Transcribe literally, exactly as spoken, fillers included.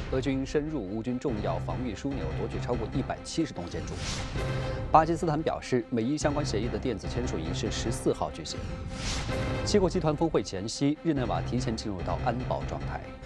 俄军深入乌军重要防御枢纽，夺取超过一百七十栋建筑。巴基斯坦表示，美伊相关协议的电子签署仪式十四号举行。七国集团峰会前夕，日内瓦提前进入到安保状态。